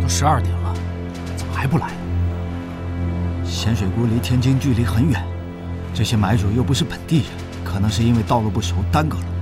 12点了，怎么还不来？ 咸水沽离天津距离很远，这些买主又不是本地人，可能是因为道路不熟耽搁了。